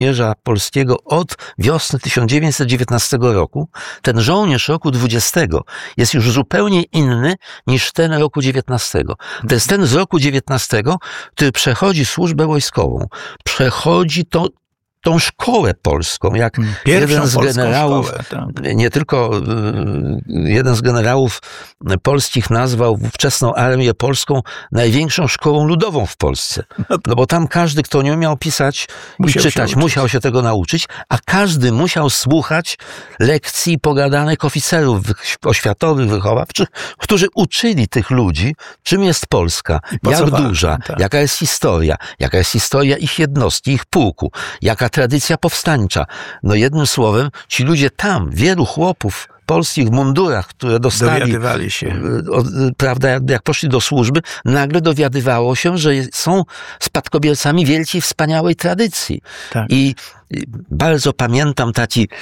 żołnierza polskiego od wiosny 1919 roku, ten żołnierz roku 20 jest już zupełnie inny niż ten roku 19. To jest ten z roku 19, który przechodzi służbę wojskową, przechodzi tą szkołę polską, jak jeden z generałów, szkołę, tak. Nie tylko jeden z generałów polskich nazwał ówczesną armię polską największą szkołą ludową w Polsce. No bo tam każdy, kto nie umiał pisać i czytać, musiał się tego nauczyć, a każdy musiał słuchać lekcji pogadanek oficerów oświatowych, wychowawczych, którzy uczyli tych ludzi, czym jest Polska, jak duża, tak. Jaka jest historia ich jednostki, ich pułku, jaka tradycja powstańcza. No jednym słowem, ci ludzie tam, wielu chłopów polskich w mundurach, które dostali, dowiadywali się. Prawda, jak poszli do służby, nagle dowiadywało się, że są spadkobiercami wielkiej, wspaniałej tradycji. Tak. I bardzo pamiętam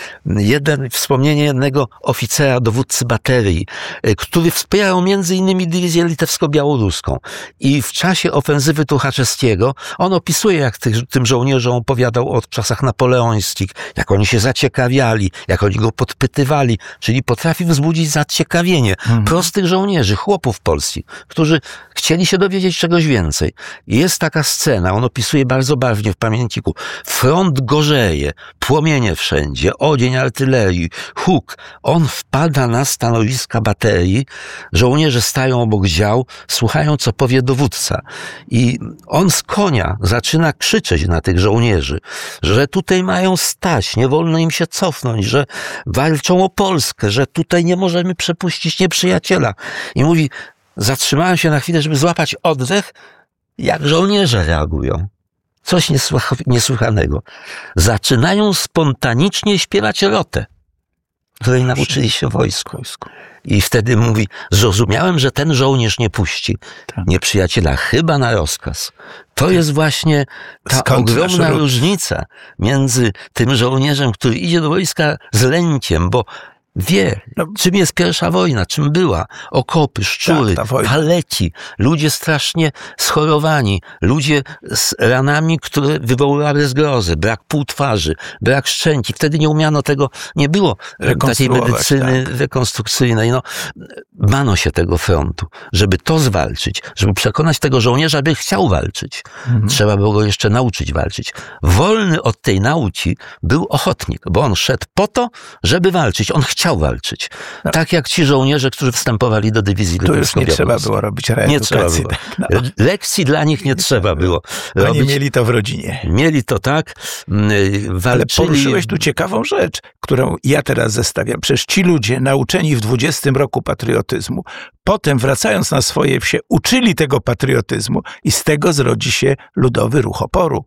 wspomnienie jednego oficera, dowódcy baterii, który wspierał między innymi dywizję litewsko-białoruską. I w czasie ofensywy Tuchaczewskiego on opisuje, jak tym żołnierzom opowiadał o czasach napoleońskich, jak oni się zaciekawiali, jak oni go podpytywali, czyli potrafił wzbudzić zaciekawienie prostych żołnierzy, chłopów polskich, którzy chcieli się dowiedzieć czegoś więcej. I jest taka scena, on opisuje bardzo barwnie w pamiętniku. Front gorzeje, płomienie wszędzie, ogień artylerii, huk. On wpada na stanowiska baterii, żołnierze stają obok dział, słuchają, co powie dowódca. I on z konia zaczyna krzyczeć na tych żołnierzy, że tutaj mają stać, nie wolno im się cofnąć, że walczą o Polskę, że tutaj nie możemy przepuścić nieprzyjaciela. I mówi, zatrzymałem się na chwilę, żeby złapać oddech, jak żołnierze reagują. Coś niesłychanego. Zaczynają spontanicznie śpiewać rotę, której nauczyli się w wojsku. I wtedy mówi, zrozumiałem, że ten żołnierz nie puści nieprzyjaciela, chyba na rozkaz. To jest właśnie ta ogromna różnica między tym żołnierzem, który idzie do wojska z lęciem, bo wie, czym jest pierwsza wojna, czym była. Okopy, szczury, paleci, ludzie strasznie schorowani, ludzie z ranami, które wywoływały zgrozę, brak półtwarzy, brak szczęki. Wtedy nie umiano tego, nie było takiej medycyny rekonstrukcyjnej. No, bano się tego frontu, żeby to zwalczyć, żeby przekonać tego żołnierza, by chciał walczyć. Trzeba było go jeszcze nauczyć walczyć. Wolny od tej nauki był ochotnik, bo on szedł po to, żeby walczyć. On chciał walczyć. No. Tak jak ci żołnierze, którzy wstępowali do dywizji litewskiej. Tu już nie trzeba było robić reedukacji. Lekcji dla nich nie trzeba było robić. Oni mieli to w rodzinie. Mieli to tak. Walczyli. Ale poruszyłeś tu ciekawą rzecz, którą ja teraz zestawiam. Przecież ci ludzie nauczeni w 20 roku patriotyzmu, potem wracając na swoje wsie, uczyli tego patriotyzmu i z tego zrodzi się Ludowy Ruch Oporu.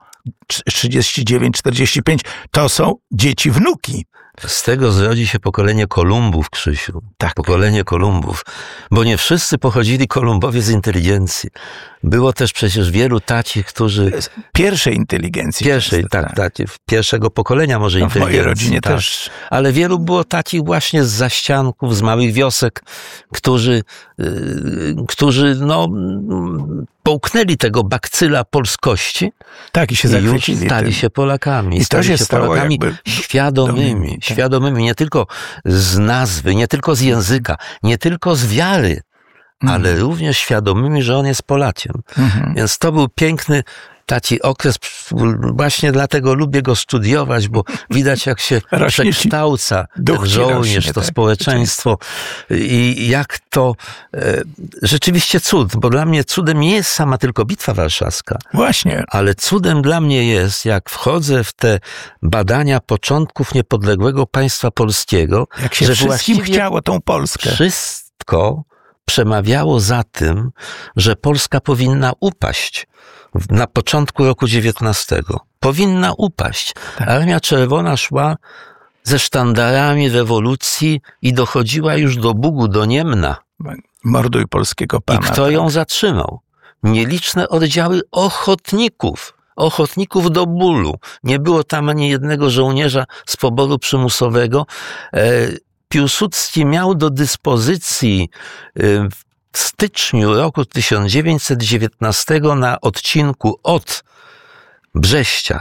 39-45. To są dzieci, wnuki. Z tego zrodzi się pokolenie Kolumbów, Krzysiu. Tak. Pokolenie Kolumbów. Bo nie wszyscy pochodzili Kolumbowie z inteligencji. Było też przecież wielu takich, którzy... Pierwszej inteligencji. Pierwszego pokolenia może inteligencji. W mojej rodzinie też. Ale wielu było takich właśnie z zaścianków, z małych wiosek, którzy połknęli tego bakcyla polskości. Tak, i się zachwycili. I stali się Polakami. I stali się Polakami świadomymi, nie tylko z nazwy, nie tylko z języka, nie tylko z wiary, ale również świadomymi, że on jest Polakiem. Więc to był piękny taki okres, właśnie dlatego lubię go studiować, bo widać, jak się przekształca ten żołnierz, to społeczeństwo i jak to rzeczywiście cud, bo dla mnie cudem nie jest sama tylko Bitwa Warszawska. Właśnie. Ale cudem dla mnie jest, jak wchodzę w te badania początków niepodległego państwa polskiego, jak się wszystkim chciało tą Polskę. Wszystko przemawiało za tym, że Polska powinna upaść. Na początku roku 19. Powinna upaść. Tak. Armia Czerwona szła ze sztandarami rewolucji i dochodziła już do Bugu, do Niemna. Morduj polskiego pana. I kto ją zatrzymał? Nieliczne oddziały ochotników do bólu. Nie było tam ani jednego żołnierza z poboru przymusowego. Piłsudski miał do dyspozycji w styczniu roku 1919 na odcinku od Brześcia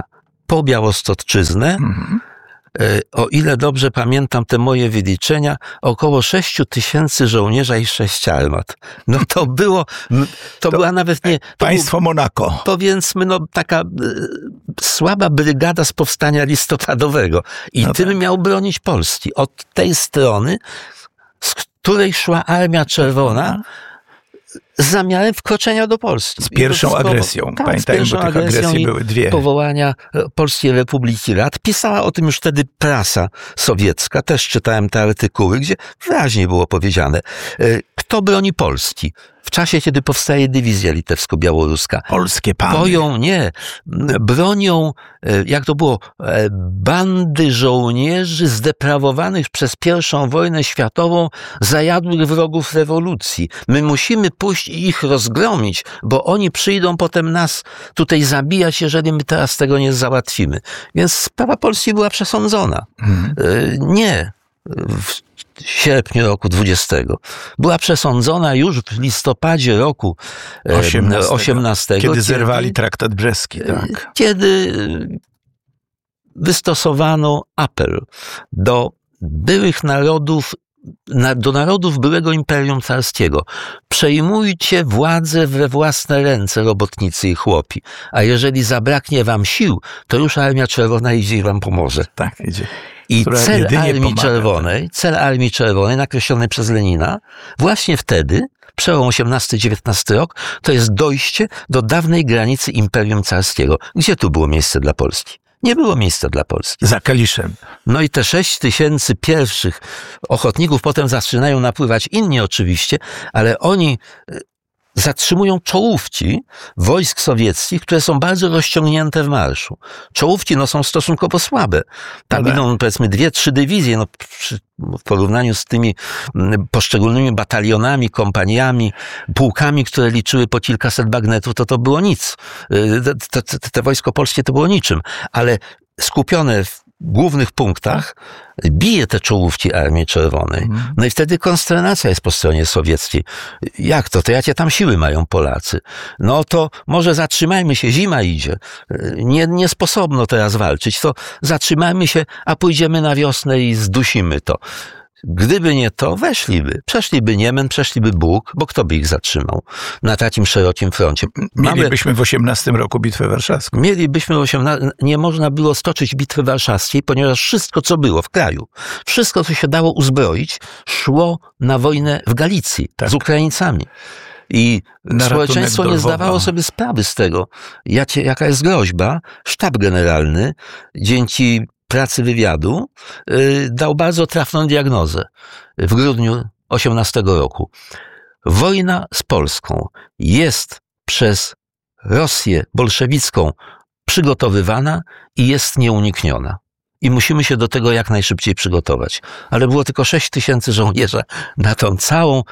po Białostocczyznę, o ile dobrze pamiętam te moje wyliczenia, około 6 000 żołnierza i 6 armat. No to była nawet nie... Państwo Monako. Powiedzmy, taka słaba brygada z powstania listopadowego. I tym miał bronić Polski. Od tej strony, z której szła Armia Czerwona, z zamiarem wkroczenia do Polski. Z pierwszą agresją. Tak, pamiętajmy, bo tych agresji były dwie. Powołania Polskiej Republiki Rad. Pisała o tym już wtedy prasa sowiecka. Też czytałem te artykuły, gdzie wyraźnie było powiedziane, kto broni Polski. W czasie, kiedy powstaje dywizja litewsko-białoruska. Polskie pany. Bronią, jak to było, bandy żołnierzy zdeprawowanych przez I wojnę światową, zajadłych wrogów rewolucji. My musimy pójść i ich rozgromić, bo oni przyjdą potem nas tutaj zabijać, jeżeli my teraz tego nie załatwimy. Więc sprawa Polski była przesądzona. Nie. W sierpniu roku 20. Była przesądzona już w listopadzie roku 18. Kiedy zerwali traktat brzeski. Tak. Kiedy wystosowano apel do byłych narodów, do narodów byłego Imperium Carskiego. Przejmujcie władzę we własne ręce, robotnicy i chłopi. A jeżeli zabraknie wam sił, to już Armia Czerwona idzie i wam pomoże. Tak, idzie. I cel Armii Czerwonej, nakreślony przez Lenina, właśnie wtedy, przełom 18-19 rok, to jest dojście do dawnej granicy Imperium Carskiego. Gdzie tu było miejsce dla Polski? Nie było miejsca dla Polski. Za Kaliszem. No i te 6 000 pierwszych ochotników, potem zaczynają napływać inni oczywiście, ale oni zatrzymują czołówki wojsk sowieckich, które są bardzo rozciągnięte w marszu. Czołówki są stosunkowo słabe. Tam idą powiedzmy 2-3 dywizje, w porównaniu z tymi poszczególnymi batalionami, kompaniami, pułkami, które liczyły po kilkaset bagnetów, to było nic. Te wojsko polskie to było niczym. Ale skupione w głównych punktach bije te czołówki Armii Czerwonej. No i wtedy konsternacja jest po stronie sowieckiej. Jak to? To jakie tam siły mają Polacy? No to może zatrzymajmy się, zima idzie. Nie sposobno teraz walczyć. To zatrzymajmy się, a pójdziemy na wiosnę i zdusimy to. Gdyby nie to, przeszliby Niemen, przeszliby Bóg, bo kto by ich zatrzymał na takim szerokim froncie? Mielibyśmy w 18 roku Bitwę Warszawską. Nie można było stoczyć Bitwy Warszawskiej, ponieważ wszystko, co było w kraju, wszystko, co się dało uzbroić, szło na wojnę w Galicji z Ukraińcami. I społeczeństwo nie zdawało sobie sprawy z tego, jaka jest groźba. Sztab Generalny, dzięki pracy wywiadu, dał bardzo trafną diagnozę w grudniu 18 roku. Wojna z Polską jest przez Rosję bolszewicką przygotowywana i jest nieunikniona. I musimy się do tego jak najszybciej przygotować. Ale było tylko 6 000 żołnierzy na tą całą,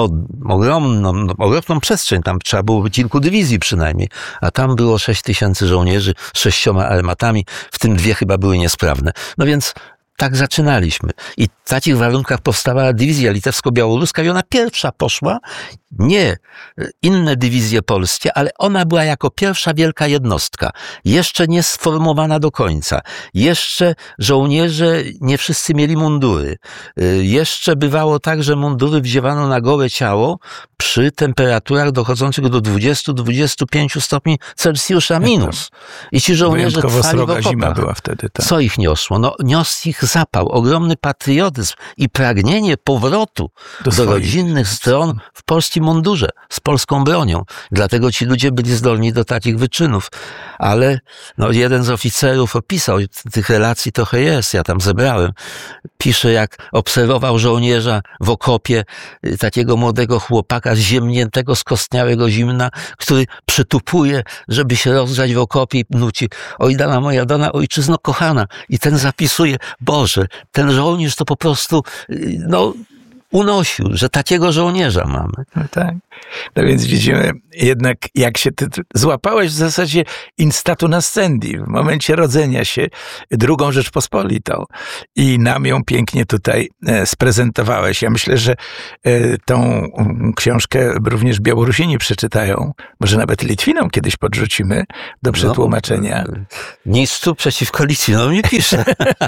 ogromną przestrzeń. Tam trzeba było kilku dywizji przynajmniej. A tam było 6 000 żołnierzy z 6 armatami, w tym 2 chyba były niesprawne. No więc tak zaczynaliśmy. I w takich warunkach powstała dywizja litewsko-białoruska i ona pierwsza poszła, nie inne dywizje polskie, ale ona była jako pierwsza wielka jednostka. Jeszcze nie sformowana do końca. Jeszcze żołnierze nie wszyscy mieli mundury. Jeszcze bywało tak, że mundury wdziewano na gołe ciało przy temperaturach dochodzących do 20-25 stopni Celsjusza minus. I ci żołnierze trwali w okopach. Zima była wtedy. Tak. Co ich niosło? Niósł ich zapał, ogromny patriotyzm i pragnienie powrotu do rodzinnych stron w polskim mundurze, z polską bronią. Dlatego ci ludzie byli zdolni do takich wyczynów. Ale jeden z oficerów opisał, tych relacji trochę jest, ja tam zebrałem, pisze, jak obserwował żołnierza w okopie, takiego młodego chłopaka ziemniętego, skostniałego zimna, który przytupuje, żeby się rozgrzać w okopie i nuci: oj dana moja dana, ojczyzno kochana. I ten zapisuje: Boże, ten żołnierz to po prostu, unosił, że takiego żołnierza mamy. No tak. No więc widzimy jednak, jak się ty złapałeś w zasadzie instatu nascendi, w momencie rodzenia się, drugą Rzeczpospolitą i nam ją pięknie tutaj sprezentowałeś. Ja myślę, że tą książkę również Białorusini przeczytają, może nawet Litwinom kiedyś podrzucimy do przetłumaczenia. Nic tu przeciwko Litwinom nie pisze.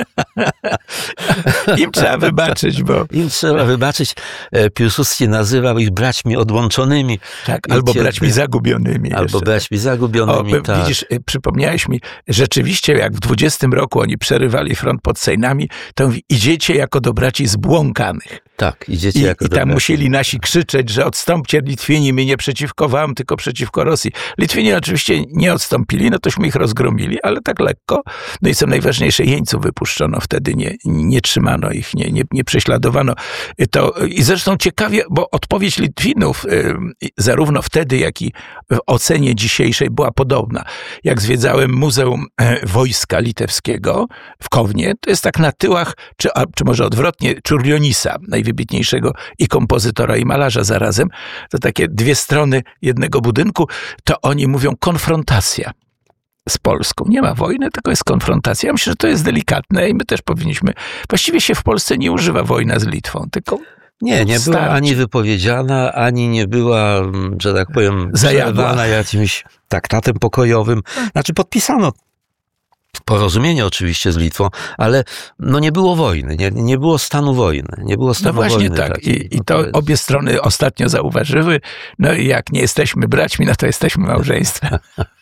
Im trzeba wybaczyć, bo... Im trzeba wybaczyć. Piłsudski nazywał ich braćmi odłączonymi. Tak, albo braćmi zagubionymi. Albo braćmi zagubionymi, tak. Widzisz, przypomniałeś mi, rzeczywiście jak w 20 roku oni przerywali front pod Sejnami, to mówi, idziecie jako do braci zbłąkanych. Tak, idziecie jako do braci. I tam musieli nasi krzyczeć, że odstąpcie Litwini, my nie przeciwko wam, tylko przeciwko Rosji. Litwini oczywiście nie odstąpili, no tośmy ich rozgromili, ale tak lekko. No i co najważniejsze, jeńców wypuszczono wtedy, nie trzymano ich, nie prześladowano. I zresztą ciekawie, bo odpowiedź Litwinów zarówno wtedy, jak i w ocenie dzisiejszej była podobna. Jak zwiedzałem Muzeum Wojska Litewskiego w Kownie, to jest tak na tyłach, czy może odwrotnie, Czurlionisa, najwybitniejszego i kompozytora, i malarza zarazem. To takie dwie strony jednego budynku, to oni mówią konfrontacja z Polską. Nie ma wojny, tylko jest konfrontacja. Ja myślę, że to jest delikatne i my też powinniśmy... Właściwie się w Polsce nie używa wojna z Litwą, tylko... Nie była ani wypowiedziana, ani nie była, że tak powiem, przerwana jakimś traktatem pokojowym. Znaczy podpisano porozumienie oczywiście z Litwą, ale nie było wojny, nie było stanu wojny. Nie było stanu właśnie wojny. Tak. I to obie strony ostatnio zauważyły. No i jak nie jesteśmy braćmi, no to jesteśmy małżeństwem.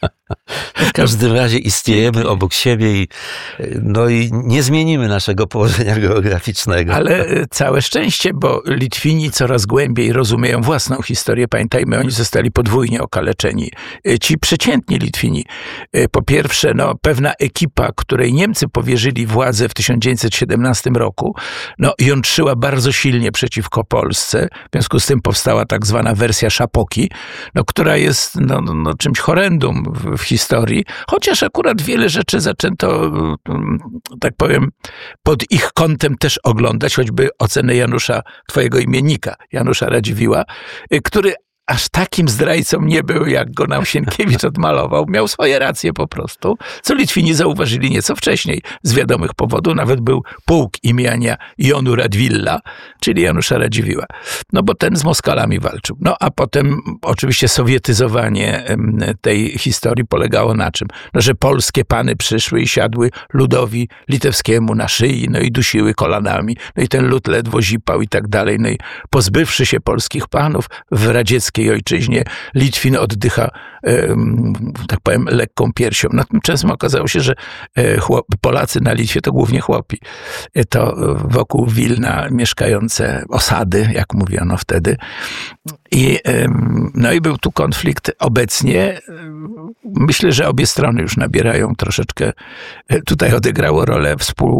W każdym razie istniejemy obok siebie i nie zmienimy naszego położenia geograficznego. Ale całe szczęście, bo Litwini coraz głębiej rozumieją własną historię. Pamiętajmy, oni zostali podwójnie okaleczeni. Ci przeciętni Litwini. Po pierwsze, pewna ekipa, której Niemcy powierzyli władzę w 1917 roku, jątrzyła bardzo silnie przeciwko Polsce. W związku z tym powstała tak zwana wersja Szapoki, która jest czymś horrendum w historii, chociaż akurat wiele rzeczy zaczęto, tak powiem, pod ich kątem też oglądać, choćby ocenę Janusza, twojego imiennika, Janusza Radziwiłła, który aż takim zdrajcą nie był, jak go nam Sienkiewicz odmalował. Miał swoje racje po prostu, co Litwini zauważyli nieco wcześniej. Z wiadomych powodów nawet był pułk imienia Jonu Radwilla, czyli Janusza Radziwiłła. Bo ten z Moskalami walczył. A potem oczywiście sowietyzowanie tej historii polegało na czym? Że polskie pany przyszły i siadły ludowi litewskiemu na szyi, i dusiły kolanami. I ten lud ledwo zipał i tak dalej. I pozbywszy się polskich panów w radzieckiej ojczyźnie, Litwin oddycha, tak powiem, lekką piersią. Tymczasem okazało się, że Polacy na Litwie to głównie chłopi. To wokół Wilna mieszkające osady, jak mówiono wtedy. I był tu konflikt obecnie. Myślę, że obie strony już nabierają troszeczkę, tutaj odegrało rolę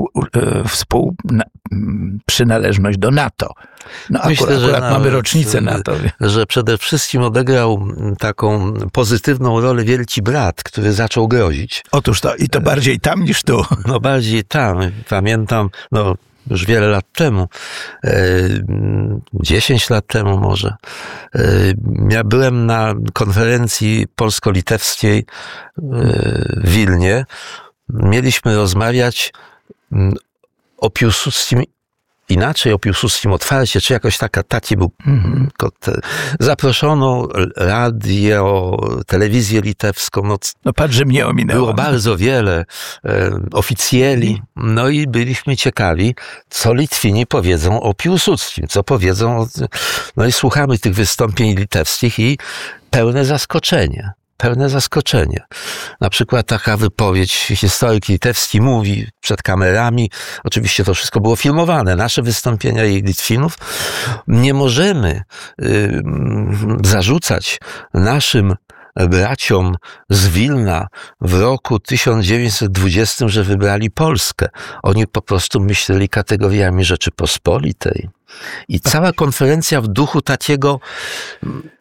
przynależność do NATO. Myślę, akurat mamy rocznicę NATO. Że przede wszystkim odegrał taką pozytywną rolę Wielki Brat, który zaczął grozić. Otóż to, i to bardziej tam niż tu. Bardziej tam. Pamiętam, już wiele lat temu, 10 lat temu może, ja byłem na konferencji polsko-litewskiej w Wilnie. Mieliśmy rozmawiać o Piłsudskim, inaczej o Piłsudskim otwarcie, czy jakoś taki był. Zaproszono radio, telewizję litewską. Patrz, że mnie ominęło. Było bardzo wiele oficjeli. I byliśmy ciekawi, co Litwini powiedzą o Piłsudskim, co powiedzą i słuchamy tych wystąpień litewskich i pełne zaskoczenie. Na przykład taka wypowiedź, historyk litewski mówi przed kamerami, oczywiście to wszystko było filmowane, nasze wystąpienia i Litwinów. Nie możemy zarzucać naszym braciom z Wilna w roku 1920, że wybrali Polskę. Oni po prostu myśleli kategoriami Rzeczypospolitej. I cała konferencja w duchu takiego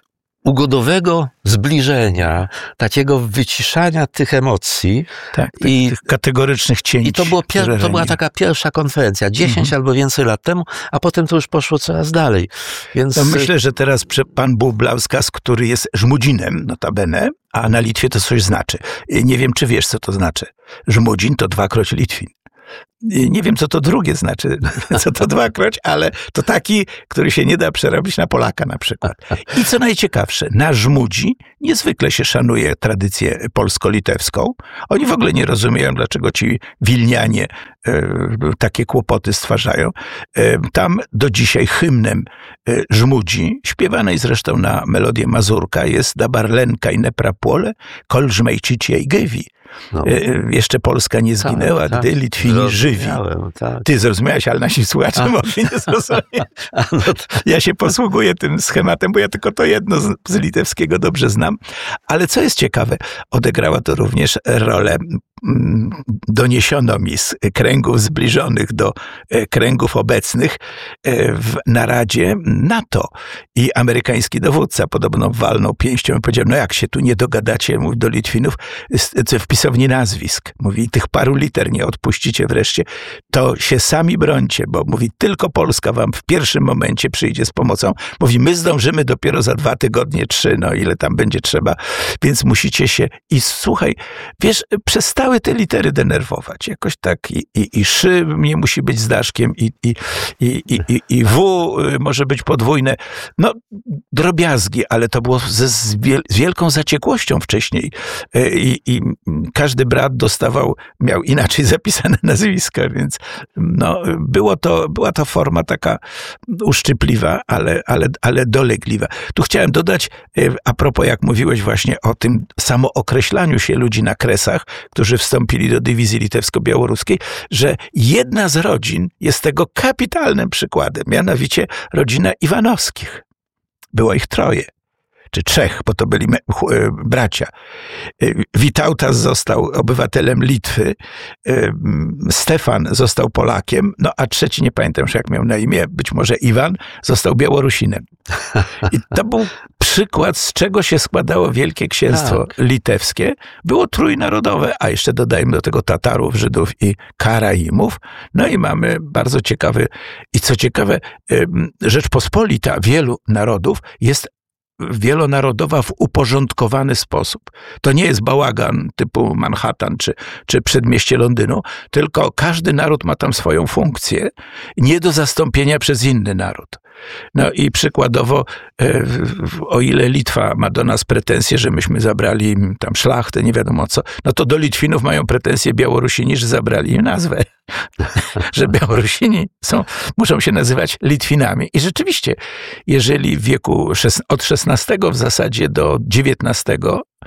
ugodowego zbliżenia, takiego wyciszania tych emocji. Tak, tych kategorycznych cięć. I to była taka pierwsza konferencja, 10 albo więcej lat temu, a potem to już poszło coraz dalej. Więc... No myślę, że teraz pan Bułblauskas, który jest Żmudzinem, notabene, a na Litwie to coś znaczy. Nie wiem, czy wiesz, co to znaczy. Żmudzin to dwakroć Litwin. Nie wiem, co to drugie znaczy, co to dwakroć, ale to taki, który się nie da przerobić na Polaka na przykład. I co najciekawsze, na Żmudzi niezwykle się szanuje tradycję polsko-litewską. Oni w ogóle nie rozumieją, dlaczego ci Wilnianie takie kłopoty stwarzają. Tam do dzisiaj hymnem Żmudzi, śpiewanej zresztą na melodię Mazurka, jest Dabarlenka i Neprapole, Kol Żmejcicie i Gewi. No. Jeszcze Polska nie zginęła, gdy Litwini żywi. Tak. Ty zrozumiałeś, ale nasi słuchacze mogli nie zrozumieć. Ja się posługuję tym schematem, bo ja tylko to jedno z litewskiego dobrze znam. Ale co jest ciekawe, odegrała to również rolę, doniesiono mi z kręgów zbliżonych do kręgów obecnych w naradzie NATO. I amerykański dowódca podobno walnął pięścią i powiedział, no jak się tu nie dogadacie, mówi do Litwinów, w pisowni nazwisk. Mówi, tych paru liter nie odpuścicie wreszcie, to się sami brońcie, bo mówi, tylko Polska wam w pierwszym momencie przyjdzie z pomocą. Mówi, my zdążymy dopiero za 2 tygodnie, 3, no ile tam będzie trzeba, więc musicie się... I słuchaj, wiesz, przestały te litery denerwować. Jakoś tak i szy nie musi być z daszkiem i w może być podwójne. No, drobiazgi, ale to było z wielką zaciekłością wcześniej. I każdy brat miał inaczej zapisane nazwiska, więc no, była to forma taka uszczypliwa, ale dolegliwa. Tu chciałem dodać, a propos, jak mówiłeś właśnie o tym samookreślaniu się ludzi na Kresach, którzy wstąpili do dywizji litewsko-białoruskiej, że jedna z rodzin jest tego kapitalnym przykładem, mianowicie rodzina Iwanowskich. Było ich 3. czy 3, bo to byli bracia. Witautas został obywatelem Litwy, Stefan został Polakiem, no a 3, nie pamiętam już jak miał na imię, być może Iwan, został Białorusinem. I to był przykład, z czego się składało Wielkie Księstwo Litewskie. Było trójnarodowe, a jeszcze dodajmy do tego Tatarów, Żydów i Karaimów. No i mamy bardzo ciekawy, i co ciekawe, Rzeczpospolita wielu narodów jest wielonarodowa w uporządkowany sposób. To nie jest bałagan typu Manhattan czy przedmieście Londynu, tylko każdy naród ma tam swoją funkcję, nie do zastąpienia przez inny naród. No i przykładowo, o ile Litwa ma do nas pretensje, że myśmy zabrali im tam szlachtę, nie wiadomo co, no to do Litwinów mają pretensje Białorusini, że zabrali im nazwę. Że Białorusini muszą się nazywać Litwinami. I rzeczywiście, jeżeli w wieku od XVI w zasadzie do XIX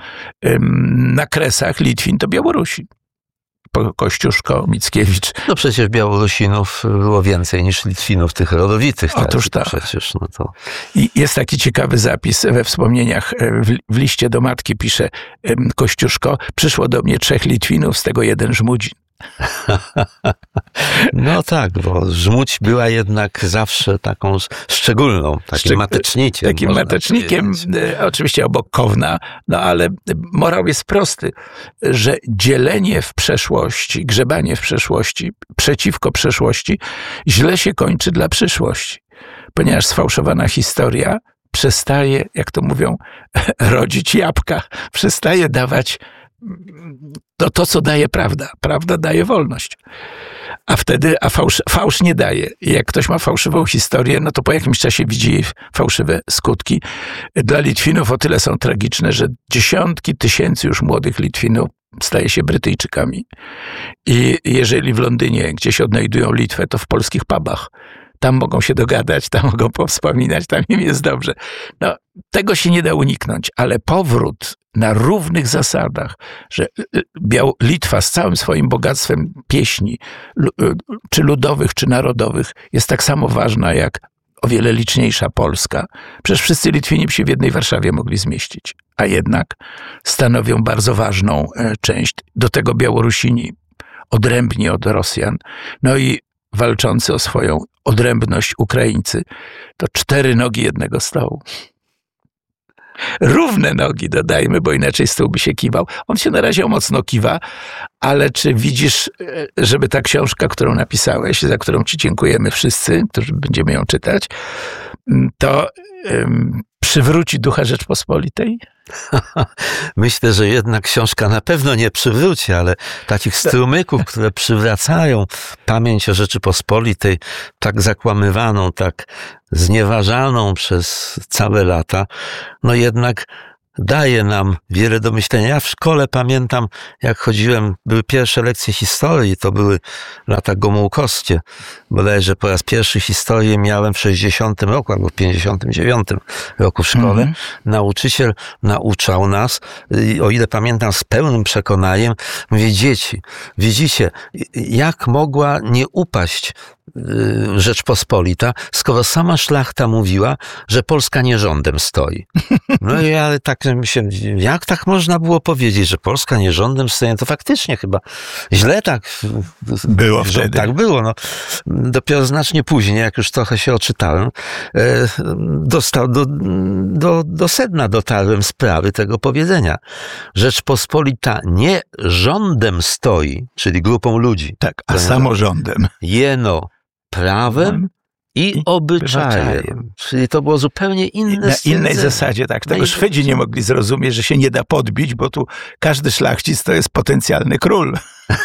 na Kresach Litwin to Białorusin. Kościuszko, Mickiewicz. No przecież Białorusinów było więcej niż Litwinów, tych rodowitych. Otóż tak. Przecież, no to... I jest taki ciekawy zapis we wspomnieniach. W liście do matki pisze Kościuszko, przyszło do mnie 3 Litwinów, z tego 1 Żmudzin. No tak, bo Żmudź była jednak zawsze taką szczególną, takim matecznikiem. Takim matecznikiem, oczywiście obok Kowna, no ale morał jest prosty, że dzielenie w przeszłości, grzebanie w przeszłości, przeciwko przeszłości, źle się kończy dla przyszłości. Ponieważ sfałszowana historia przestaje, jak to mówią, rodzić jabłka, przestaje dawać to, co daje prawda. Prawda daje wolność. A fałsz nie daje. I jak ktoś ma fałszywą historię, no to po jakimś czasie widzi jej fałszywe skutki. Dla Litwinów o tyle są tragiczne, że dziesiątki tysięcy już młodych Litwinów staje się Brytyjczykami. I jeżeli w Londynie gdzieś odnajdują Litwę, to w polskich pubach. Tam mogą się dogadać, tam mogą powspominać, tam im jest dobrze. No, tego się nie da uniknąć, ale powrót na równych zasadach, że Litwa z całym swoim bogactwem pieśni, czy ludowych, czy narodowych, jest tak samo ważna jak o wiele liczniejsza Polska. Przecież wszyscy Litwini się w jednej Warszawie mogli zmieścić, a jednak stanowią bardzo ważną część. Do tego Białorusini odrębni od Rosjan. No i walczący o swoją odrębność Ukraińcy, to 4 nogi jednego stołu. Równe nogi dodajmy, bo inaczej stół by się kiwał. On się na razie mocno kiwa, ale czy widzisz, żeby ta książka, którą napisałeś, za którą ci dziękujemy wszyscy, którzy będziemy ją czytać, to przywróci ducha Rzeczpospolitej? Myślę, że jedna książka na pewno nie przywróci, ale takich strumyków, które przywracają pamięć o Rzeczypospolitej, tak zakłamywaną, tak znieważaną przez całe lata, no jednak daje nam wiele do myślenia. Ja w szkole pamiętam, jak chodziłem, były pierwsze lekcje historii, to były lata gomułkowskie. Bodajże po raz pierwszy historię miałem w 60 roku albo w 59 roku w szkole. Nauczyciel nauczał nas, o ile pamiętam z pełnym przekonaniem, mówię, dzieci, widzicie, jak mogła nie upaść Rzeczpospolita, skoro sama szlachta mówiła, że Polska nie rządem stoi. No i ale tak myślę, jak tak można było powiedzieć, że Polska nie rządem stoi? To faktycznie chyba źle tak było wtedy. Tak było. No. Dopiero znacznie później, jak już trochę się oczytałem, do sedna dotarłem sprawy tego powiedzenia. Rzeczpospolita nie rządem stoi, czyli grupą ludzi. Tak, a samorządem. Jeno prawem i obyczajem. Czyli to było zupełnie inne na innej zasadzie, tak. Tego Szwedzi nie mogli zrozumieć, że się nie da podbić, bo tu każdy szlachcic to jest potencjalny król.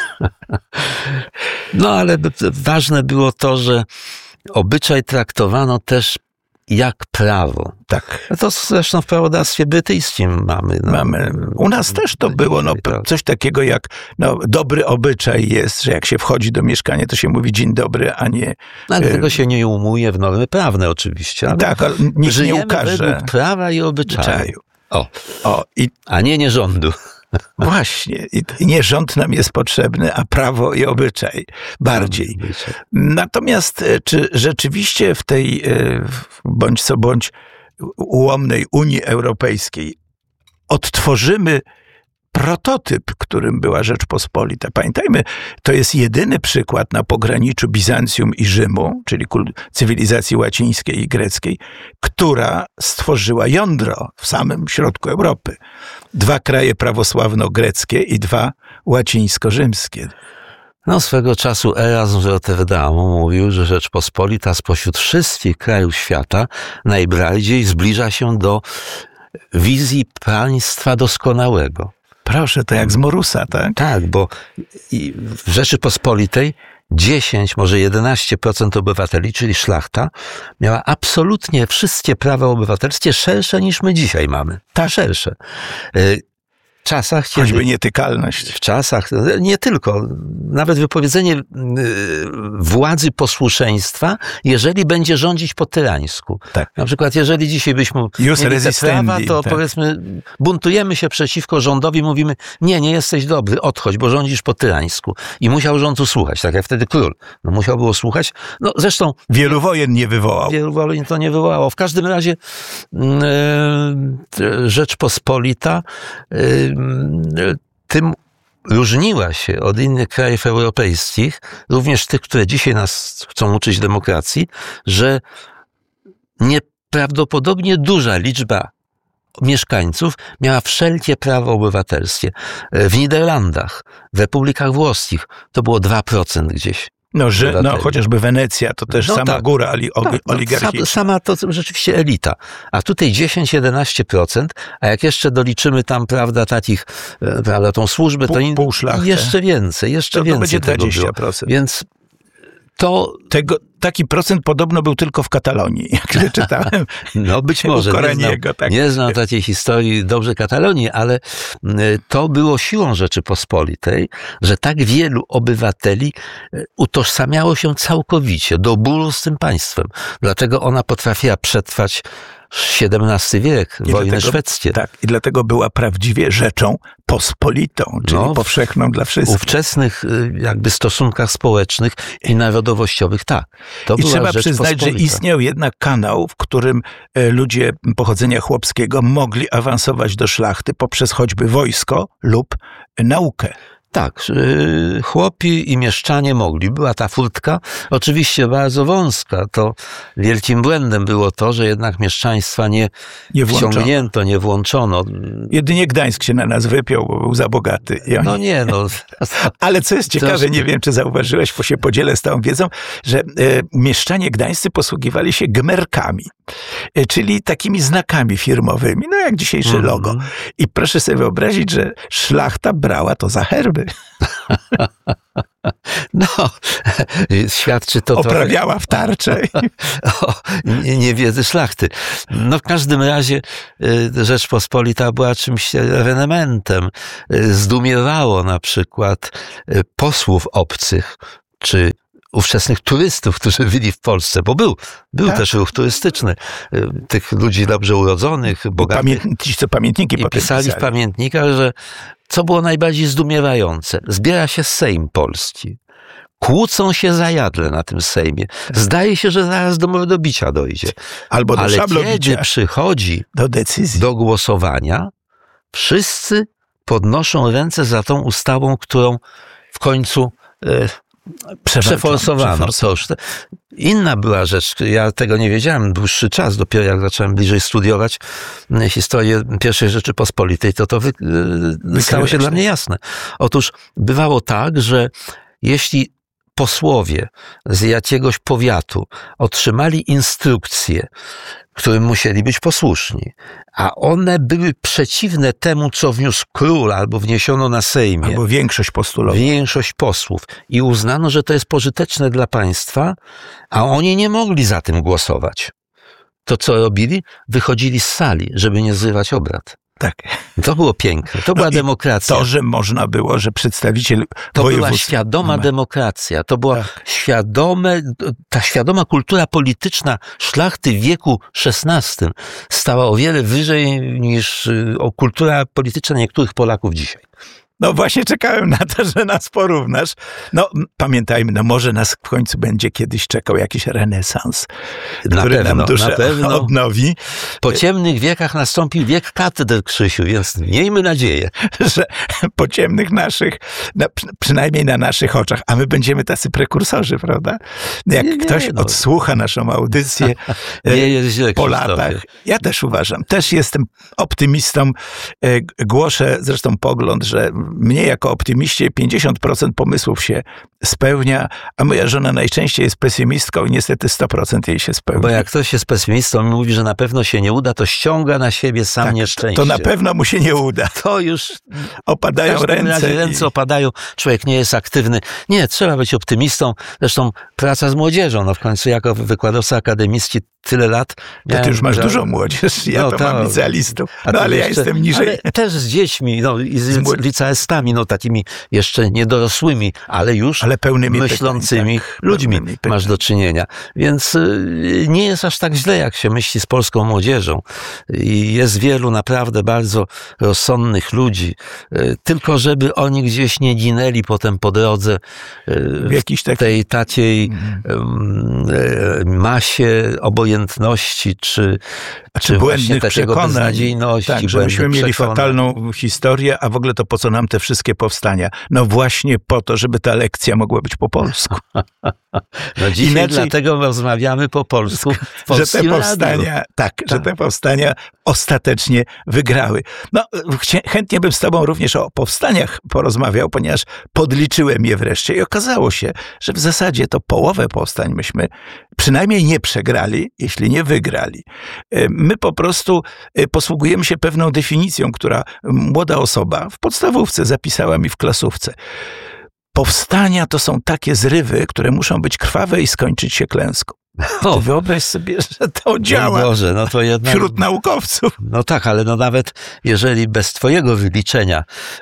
No ale ważne było to, że obyczaj traktowano też jak prawo. Tak. To zresztą w prawodawstwie brytyjskim mamy. No, mamy. U nas też to było coś takiego jak dobry obyczaj jest, że jak się wchodzi do mieszkania, to się mówi dzień dobry, a nie... No, ale tego się nie umuje w normy prawne oczywiście. Tak, ale nikt nie ukaże. Według prawa i obyczaju. A nie rządu. Właśnie. I nie rząd nam jest potrzebny, a prawo i obyczaj bardziej. Natomiast czy rzeczywiście w tej bądź co bądź ułomnej Unii Europejskiej odtworzymy prototyp, którym była Rzeczpospolita? Pamiętajmy, to jest jedyny przykład na pograniczu Bizancjum i Rzymu, czyli cywilizacji łacińskiej i greckiej, która stworzyła jądro w samym środku Europy. 2 kraje prawosławno-greckie i 2 łacińsko-rzymskie. No, swego czasu Erasm z Rotterdamu mówił, że Rzeczpospolita spośród wszystkich krajów świata najbardziej zbliża się do wizji państwa doskonałego. Proszę, to jak z Morusa, tak? Tak, bo w Rzeczypospolitej 10, może 11% obywateli, czyli szlachta, miała absolutnie wszystkie prawa obywatelskie szersze niż my dzisiaj mamy. Tak, szersze. Czasach, kiedy... Choćby nietykalność. W czasach, nie tylko, nawet wypowiedzenie władzy posłuszeństwa, jeżeli będzie rządzić po tyrańsku. Tak. Na przykład, jeżeli dzisiaj byśmy mieli te prawa, to powiedzmy, buntujemy się przeciwko rządowi, mówimy, nie jesteś dobry, odchodź, bo rządzisz po tyrańsku. I musiał rząd usłuchać, tak jak wtedy król. No musiał było słuchać. No zresztą... Wielu wojen nie wywołał. Wielu wojen to nie wywołało. W każdym razie Rzeczpospolita tym różniła się od innych krajów europejskich, również tych, które dzisiaj nas chcą uczyć demokracji, że nieprawdopodobnie duża liczba mieszkańców miała wszelkie prawa obywatelskie. W Niderlandach, w Republikach Włoskich to było 2% gdzieś. Chociażby Wenecja, to też sama góra oligarchiczna. Sama to rzeczywiście elita. A tutaj 10-11%, a jak jeszcze doliczymy tam, prawda, takich, prawda, tą służbę, to jeszcze więcej, to będzie 20%. Było. Więc to... Taki procent podobno był tylko w Katalonii, jak czytałem. No być może. Nie znam takiej historii dobrze Katalonii, ale to było siłą Rzeczypospolitej, że tak wielu obywateli utożsamiało się całkowicie do bólu z tym państwem. Dlatego ona potrafiła przetrwać XVII wiek, wojny szwedzkie. Tak, i dlatego była prawdziwie rzeczą pospolitą, czyli powszechną dla wszystkich. W ówczesnych jakby stosunkach społecznych i narodowościowych, tak. I trzeba przyznać, że istniał jednak kanał, w którym ludzie pochodzenia chłopskiego mogli awansować do szlachty poprzez choćby wojsko lub naukę. Tak, chłopi i mieszczanie mogli. Była ta furtka, oczywiście bardzo wąska. To wielkim błędem było to, że jednak mieszczaństwa nie wciągnięto, nie włączono. Jedynie Gdańsk się na nas wypiął, bo był za bogaty. No nie, no. Ale co jest ciekawe, nie wiem, czy zauważyłeś, bo się podzielę z tą wiedzą, że mieszczanie gdańscy posługiwali się gmerkami, czyli takimi znakami firmowymi, no jak dzisiejsze logo. I proszę sobie wyobrazić, że szlachta brała to za herby. No, świadczy to oprawiała w tarczę. O niewiedzy szlachty. No w każdym razie Rzeczpospolita była czymś ewenementem. Zdumiewało na przykład posłów obcych, czy ówczesnych turystów, którzy byli w Polsce, bo był też ruch turystyczny. Tych ludzi dobrze urodzonych, bogatych. Ci, co pamiętniki i pisali w pamiętnikach, że co było najbardziej zdumiewające? Zbiera się Sejm Polski. Kłócą się zajadle na tym Sejmie. Zdaje się, że zaraz do bicia dojdzie. Albo do szablobicia. Ale kiedy przychodzi do decyzji, do głosowania, wszyscy podnoszą ręce za tą ustawą, którą w końcu przeforsowano. Inna była rzecz, ja tego nie wiedziałem dłuższy czas, dopiero jak zacząłem bliżej studiować historię I Rzeczypospolitej, to stało się dla mnie jasne. Otóż bywało tak, że jeśli posłowie z jakiegoś powiatu otrzymali instrukcje, którym musieli być posłuszni, a one były przeciwne temu, co wniósł król albo wniesiono na Sejmie. Albo większość postulowała. Większość posłów. I uznano, że to jest pożyteczne dla państwa, a oni nie mogli za tym głosować. To co robili? Wychodzili z sali, żeby nie zrywać obrad. Tak. To było piękne. To była demokracja. To, że można było, że przedstawiciel To była świadoma demokracja. To była ta świadoma kultura polityczna szlachty w wieku XVI stała o wiele wyżej niż kultura polityczna niektórych Polaków dzisiaj. No właśnie czekałem na to, że nas porównasz. No pamiętajmy, no może nas w końcu będzie kiedyś czekał jakiś renesans, który nam duszę odnowi. Po ciemnych wiekach nastąpił wiek kateder, Krzysiu, więc miejmy nadzieję, że po ciemnych naszych, przynajmniej na naszych oczach, a my będziemy tacy prekursorzy, prawda? Jak ktoś odsłucha naszą audycję po latach. Ja też uważam, też jestem optymistą. Głoszę zresztą pogląd, że mnie jako optymiście 50% pomysłów się spełnia, a moja żona najczęściej jest pesymistką i niestety 100% jej się spełnia. Bo jak ktoś jest pesymistą i mówi, że na pewno się nie uda, to ściąga na siebie sam nieszczęście. To na pewno mu się nie uda. To już opadają ręce. Ręce opadają, człowiek nie jest aktywny. Nie, trzeba być optymistą. Zresztą praca z młodzieżą, no w końcu jako wykładowca akademicki tyle lat. To ty już masz dużo młodzież, ja to mam licealistów. No ale ja jestem niżej. Ale też z dziećmi, no i z licealistami, no takimi jeszcze niedorosłymi, ale już pełnymi myślącymi ludźmi masz do czynienia. Więc nie jest aż tak źle, jak się myśli z polską młodzieżą. I jest wielu naprawdę bardzo rozsądnych ludzi. Tylko żeby oni gdzieś nie ginęli potem po drodze w tej takiej masie obojętności, czy błędnych przekonań. Beznadziejności. Tak, że myśmy mieli fatalną historię, a w ogóle to po co nam te wszystkie powstania? No właśnie po to, żeby ta lekcja mogła być po polsku. No dzisiaj dlatego rozmawiamy po polsku w polskim że te powstania, że te powstania ostatecznie wygrały. No, chętnie bym z tobą również o powstaniach porozmawiał, ponieważ podliczyłem je wreszcie i okazało się, że w zasadzie to połowę powstań myśmy przynajmniej nie przegrali, jeśli nie wygrali. My po prostu posługujemy się pewną definicją, która młoda osoba w podstawówce zapisała mi w klasówce. Powstania to są takie zrywy, które muszą być krwawe i skończyć się klęską. Wyobraź sobie, że to działa wśród naukowców. No tak, ale no nawet jeżeli bez twojego wyliczenia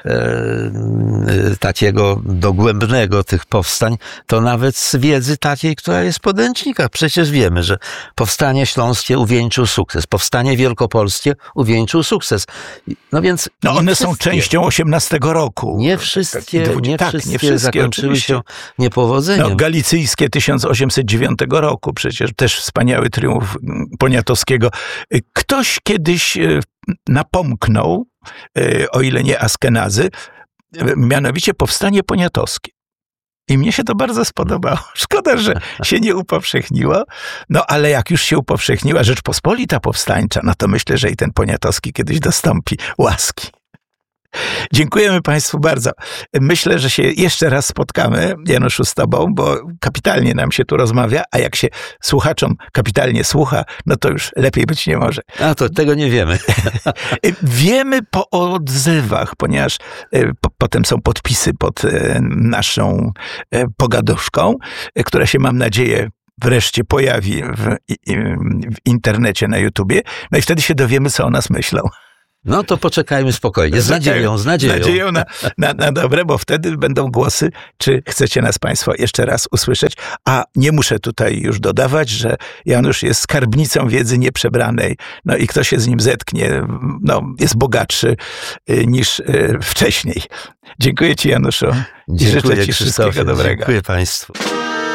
takiego dogłębnego tych powstań, to nawet z wiedzy takiej, która jest w podręcznikach. Przecież wiemy, że powstanie śląskie uwieńczył sukces, powstanie wielkopolskie uwieńczył sukces. No więc one są częścią 18 roku. Nie wszystkie zakończyły się niepowodzeniem. No, galicyjskie 1809 roku, przecież też wspaniały triumf Poniatowskiego. Ktoś kiedyś napomknął, o ile nie Askenazy, mianowicie powstanie poniatowskie. I mnie się to bardzo spodobało. Szkoda, że się nie upowszechniło. No ale jak już się upowszechniła Rzeczpospolita Powstańcza, no to myślę, że i ten Poniatowski kiedyś dostąpi łaski. Dziękujemy Państwu bardzo. Myślę, że się jeszcze raz spotkamy, Januszu, z Tobą, bo kapitalnie nam się tu rozmawia, a jak się słuchaczom kapitalnie słucha, no to już lepiej być nie może. A to tego nie wiemy. Wiemy po odzewach, ponieważ potem są podpisy pod naszą pogaduszką, która się, mam nadzieję, wreszcie pojawi w internecie, na YouTubie. No i wtedy się dowiemy, co o nas myślą. No to poczekajmy spokojnie, z nadzieją. Z nadzieją na dobre, bo wtedy będą głosy, czy chcecie nas Państwo jeszcze raz usłyszeć. A nie muszę tutaj już dodawać, że Janusz jest skarbnicą wiedzy nieprzebranej. No i kto się z nim zetknie, no, jest bogatszy niż wcześniej. Dziękuję Ci, Januszu. Dziękuję, i życzę Ci wszystkiego dobrego. Dziękuję Państwu.